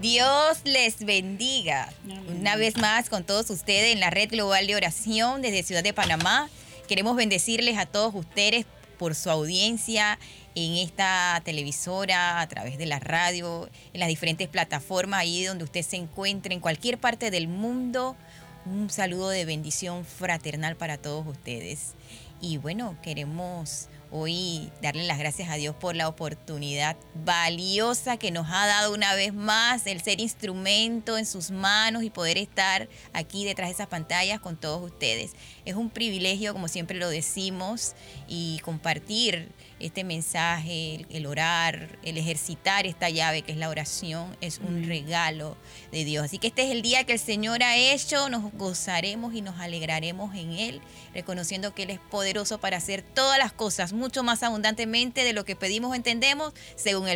Dios les bendiga. Una vez más con todos ustedes en la Red Global de Oración desde Ciudad de Panamá. Queremos bendecirles a todos ustedes por su audiencia en esta televisora, a través de la radio, en las diferentes plataformas, ahí donde usted se encuentre, en cualquier parte del mundo. Un saludo de bendición fraternal para todos ustedes. Y bueno, queremos hoy darle las gracias a Dios por la oportunidad valiosa que nos ha dado una vez más, el ser instrumento en sus manos y poder estar aquí detrás de esas pantallas con todos ustedes. Es un privilegio, como siempre lo decimos, y compartir este mensaje, el orar, el ejercitar esta llave que es la oración, es un regalo de Dios. Así que este es el día que el Señor ha hecho, nos gozaremos y nos alegraremos en Él, reconociendo que Él es poderoso para hacer todas las cosas mucho más abundantemente de lo que pedimos o entendemos, según el